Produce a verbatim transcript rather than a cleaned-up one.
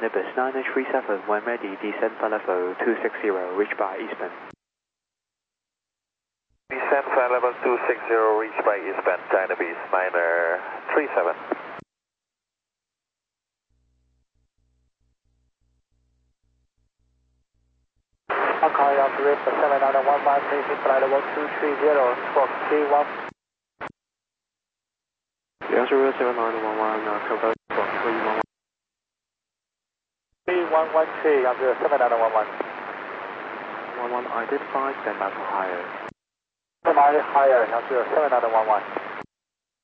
Nimbus nine H three seven, when ready, descend for level two six zero, reach by eastbound. Descend for level two six zero, reach by eastbound, China Beast, minor three seven. Okay, operator seven nine one one, please flight level two three zero, squawk three one. Yeah, zero seven nine one one, uh, cover squawk three one one. three one one three, operator seven nine one one. one one identified, stand by for higher. Stand by higher, operator seven nine one one.